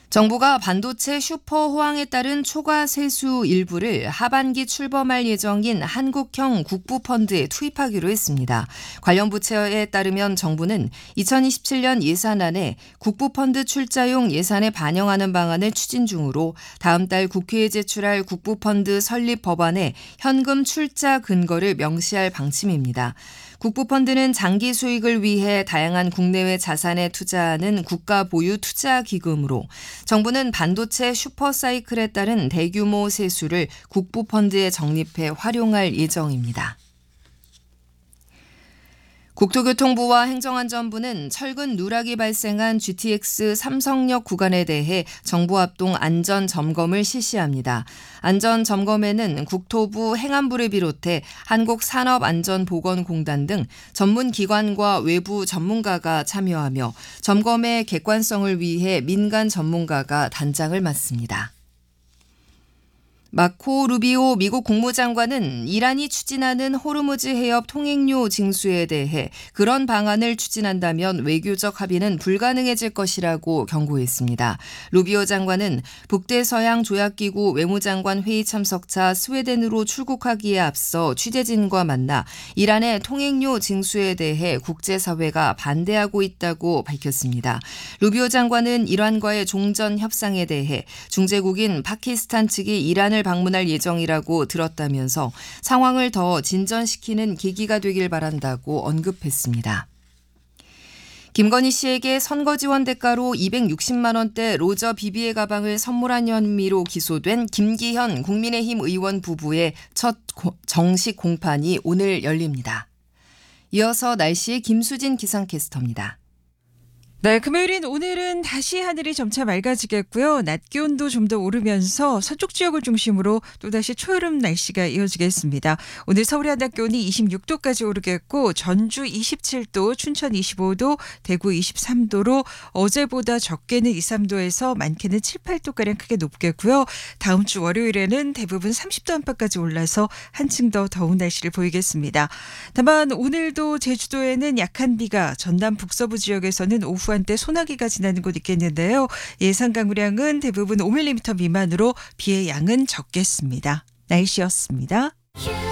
정부가 반도체 슈퍼 호황에 따른 초과 세수 일부를 하반기 출범할 예정인 한국형 국부펀드에 투입하기로 했습니다. 관련 부처에 따르면 정부는 2027년 예산안에 국부펀드 출자용 예산에 반영하는 방안을 추진 중으로 다음 달 국회에 제출할 국부펀드 설립 법안에 현금 출자 근거를 명시할 방침입니다. 국부펀드는 장기 수익을 위해 다양한 국내외 자산에 투자하는 국가 보유 투자 기금으로 정부는 반도체 슈퍼사이클에 따른 대규모 세수를 국부펀드에 적립해 활용할 예정입니다. 국토교통부와 행정안전부는 철근 누락이 발생한 GTX 삼성역 구간에 대해 정부 합동 안전점검을 실시합니다. 안전점검에는 국토부 행안부를 비롯해 한국산업안전보건공단 등 전문기관과 외부 전문가가 참여하며 점검의 객관성을 위해 민간 전문가가 단장을 맡습니다. 마코 루비오 미국 국무장관은 이란이 추진하는 호르무즈 해협 통행료 징수에 대해 그런 방안을 추진한다면 외교적 합의는 불가능해질 것이라고 경고했습니다. 루비오 장관은 북대서양 조약기구 외무장관 회의 참석차 스웨덴으로 출국하기에 앞서 취재진과 만나 이란의 통행료 징수에 대해 국제사회가 반대하고 있다고 밝혔습니다. 루비오 장관은 이란과의 종전 협상에 대해 중재국인 파키스탄 측이 이란을 방문할 예정이라고 들었다면서 상황을 더 진전시키는 계기가 되길 바란다고 언급했습니다. 김건희 씨에게 선거 지원 대가로 260만 원대 로저 비비의 가방을 선물한 혐의로 기소된 김기현 국민의힘 의원 부부의 첫 정식 공판이 오늘 열립니다. 이어서 날씨의 김수진 기상캐스터입니다. 네, 금요일인 오늘은 다시 하늘이 점차 맑아지겠고요. 낮 기온도 좀 더 오르면서 서쪽 지역을 중심으로 또다시 초여름 날씨가 이어지겠습니다. 오늘 서울의 한낮 기온이 26도까지 오르겠고 전주 27도, 춘천 25도, 대구 23도로 어제보다 적게는 2, 3도에서 많게는 7, 8도가량 크게 높겠고요. 다음 주 월요일에는 대부분 30도 안팎까지 올라서 한층 더 더운 날씨를 보이겠습니다. 다만 오늘도 제주도에는 약한 비가, 전남 북서부 지역에서는 오후 한때 소나기가 지나는 곳 있겠는데요. 예상 강우량은 대부분 5mm 미만으로 비의 양은 적겠습니다. 날씨였습니다.